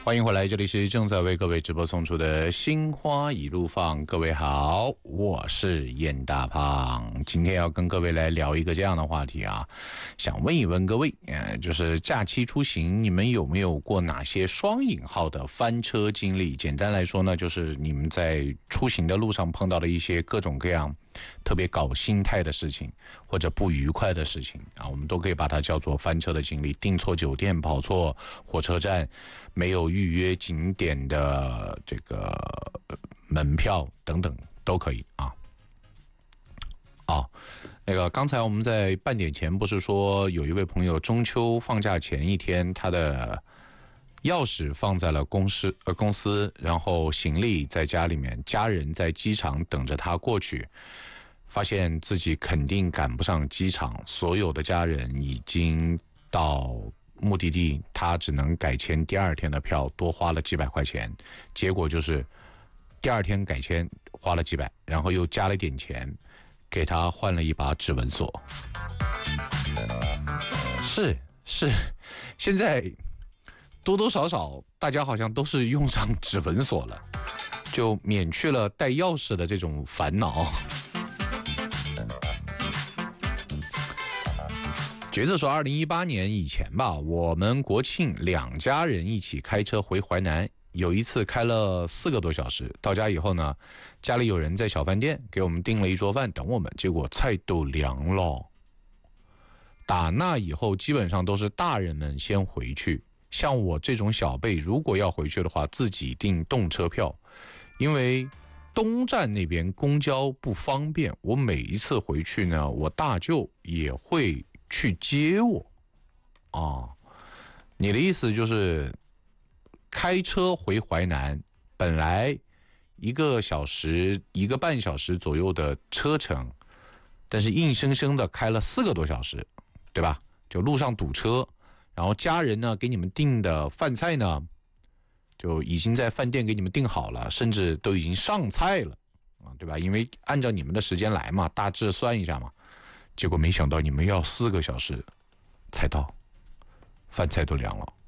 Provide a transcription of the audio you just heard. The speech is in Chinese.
欢迎回来，这里是正在为各位直播送出的心花一路放。各位好，我是严大胖，今天要跟各位来聊一个这样的话题啊，想问一问各位，就是假期出行，你们有没有过哪些双引号的翻车经历？简单来说呢，就是你们在出行的路上碰到的一些各种各样特别搞心态的事情，或者不愉快的事情啊，我们都可以把它叫做翻车的经历。订错酒店，跑错火车站，没有预约景点的这个门票等等都可以啊。那个刚才我们在半点前不是说有一位朋友中秋放假前一天，他的钥匙放在了公司，然后行李在家里面，家人在机场等着他过去，发现自己肯定赶不上机场，所有的家人已经到目的地，他只能改签第二天的票，多花了几百块钱，结果就是第二天改签花了几百，然后又加了点钱，给他换了一把指纹锁。是，现在多多少少大家好像都是用上指纹锁了，就免去了带钥匙的这种烦恼。觉得说2018年以前吧，我们国庆2家人一起开车回淮南，有一次开了4个多小时，到家以后呢，家里有人在小饭店给我们订了一桌饭等我们，结果菜都凉了。打那以后基本上都是大人们先回去，像我这种小辈如果要回去的话，自己订动车票，因为东站那边公交不方便，我每一次回去呢，我大舅也会去接我你的意思就是开车回淮南，本来1个小时1个半小时左右的车程，但是硬生生的开了4个多小时，对吧？就路上堵车，然后家人呢给你们订的饭菜呢就已经在饭店给你们订好了，甚至都已经上菜了对吧？因为按照你们的时间来嘛，大致算一下嘛，结果没想到你们要4个小时才到，饭菜都凉了。